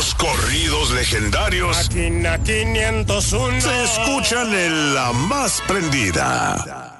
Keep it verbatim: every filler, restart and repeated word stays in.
Los corridos legendarios Máquina quinientos uno se escuchan en La Más Prendida.